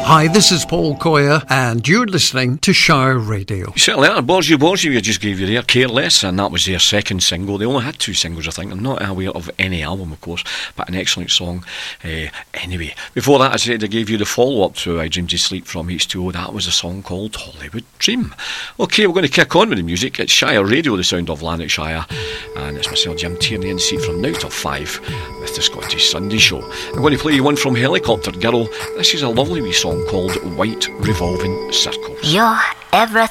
Hi, this is Paul Coyer, and you're listening to Shire Radio. Certainly are. Borsey we just gave you there, Careless, and that was their second single. They only had 2 singles, I think. I'm not aware of any album, of course, but an excellent song. Anyway, before that, I said I gave you the follow-up to I Dreamed You Sleep from H2O. That was a song called Hollywood Dream. Okay, we're going to kick on with the music. It's Shire Radio, the sound of Lanarkshire, and it's myself, Jim Tierney, in the seat from now till 5 with the Scottish Sunday Show. I'm going to play you one from Helicopter Girl. This is a lovely wee song called White Revolving Circles. You're everything